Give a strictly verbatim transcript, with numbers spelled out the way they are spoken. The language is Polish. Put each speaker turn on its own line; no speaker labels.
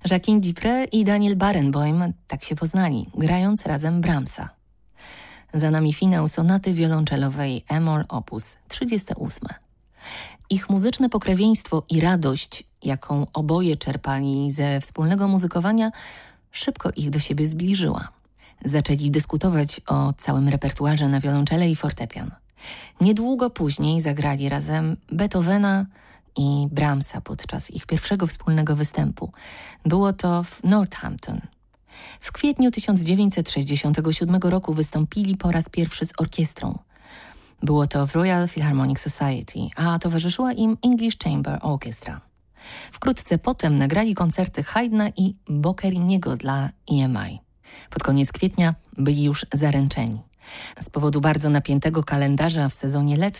Jacqueline Dupré i Daniel Barenboim tak się poznali, grając razem Brahmsa. Za nami finał sonaty wiolonczelowej E-moll opus trzydzieste ósme. Ich muzyczne pokrewieństwo i radość, jaką oboje czerpali ze wspólnego muzykowania, szybko ich do siebie zbliżyła. Zaczęli dyskutować o całym repertuarze na wiolonczele i fortepian. Niedługo później zagrali razem Beethovena i Brahmsa podczas ich pierwszego wspólnego występu. Było to w Northampton. W kwietniu tysiąc dziewięćset sześćdziesiątego siódmego roku wystąpili po raz pierwszy z orkiestrą. Było to w Royal Philharmonic Society, a towarzyszyła im English Chamber Orchestra. Wkrótce potem nagrali koncerty Haydna i Boccheriniego dla E M I. Pod koniec kwietnia byli już zaręczeni. Z powodu bardzo napiętego kalendarza w sezonie letnim